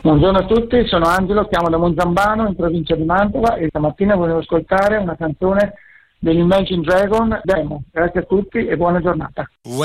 Buongiorno a tutti, sono Angelo, chiamo da Monzambano in provincia di Mantova e stamattina volevo ascoltare una canzone degli Imagine Dragon, Demo. Grazie a tutti e buona giornata.